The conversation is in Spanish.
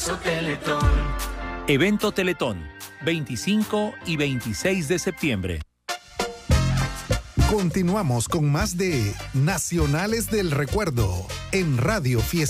Teletón. Evento Teletón, 25 y 26 de septiembre. Continuamos con más de Nacionales del Recuerdo en Radio Fiesta.